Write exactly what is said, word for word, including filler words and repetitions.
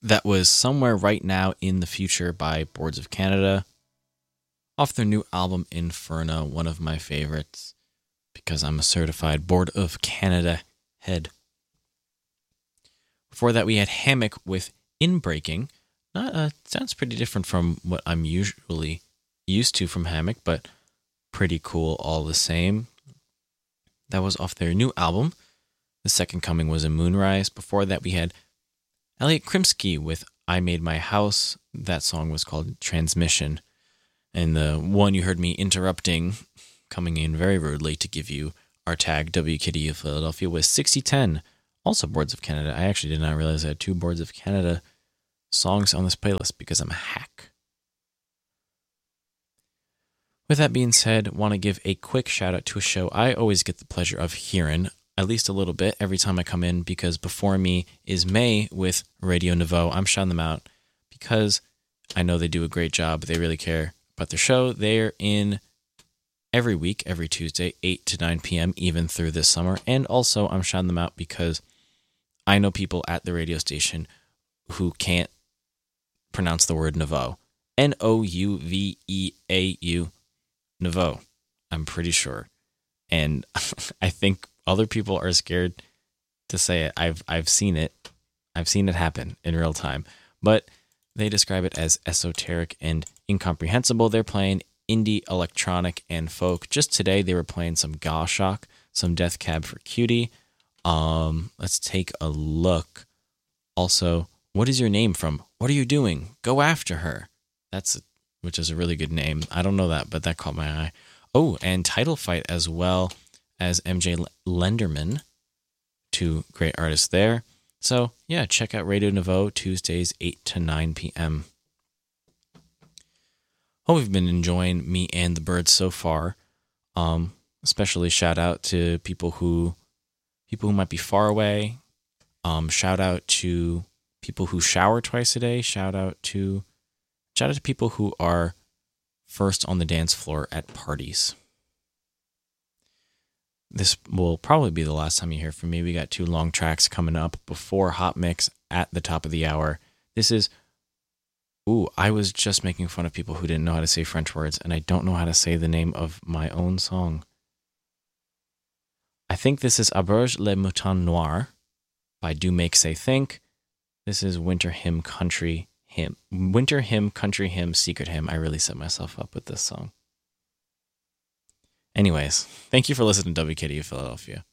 That was Somewhere Right Now in the Future by Boards of Canada, off their new album Inferno, one of my favorites, because I'm a certified Board of Canada head. Before that, we had Hammock with Inbreaking. Not, uh, sounds pretty different from what I'm usually used to from Hammock, but pretty cool all the same. That was off their new album. The Second Coming was a Moonrise. Before that, we had Elliot Krimsky with I Made My House. That song was called Transmission. And the one you heard me interrupting, coming in very rudely to give you our tag, W K D U Philadelphia, was sixty ten, also Boards of Canada. I actually did not realize I had two Boards of Canada songs on this playlist because I'm a hack. With that being said, want to give a quick shout out to a show I always get the pleasure of hearing, at least a little bit, every time I come in, because before me is May with Radio Nouveau. I'm shouting them out because I know they do a great job. They really care about their show. They're in every week, every Tuesday, eight to nine p.m., even through this summer. And also, I'm shouting them out because I know people at the radio station who can't pronounce the word Nouveau. N O U V E A U. Nouveau. I'm pretty sure. And I think other people are scared to say it. I've I've seen it. I've seen it happen in real time. But they describe it as esoteric and incomprehensible. They're playing indie, electronic, and folk. Just today, they were playing some Goshawk, some Death Cab for Cutie. Um, let's take a look. Also, what is your name from? What are you doing? Go after her. That's a, which is a really good name. I don't know that, but that caught my eye. Oh, and Title Fight as well as M J Lenderman, two great artists there. So, yeah, check out Radio Nouveau Tuesdays, eight to nine p.m. Hope you've been enjoying me and the birds so far. Um, especially shout out to people who people who might be far away. Um, shout out to people who shower twice a day. Shout out to shout out to people who are first on the dance floor at parties. This will probably be the last time you hear from me. We got two long tracks coming up before Hot Mix at the top of the hour. This is, ooh, I was just making fun of people who didn't know how to say French words, and I don't know how to say the name of my own song. I think this is Auberge le Mouton Noir by Do Make Say Think. This is Winter Hymn Country Hymn. Winter Hymn, Country Hymn, Secret Hymn. I really set myself up with this song. Anyways, thank you for listening to W K D U Philadelphia.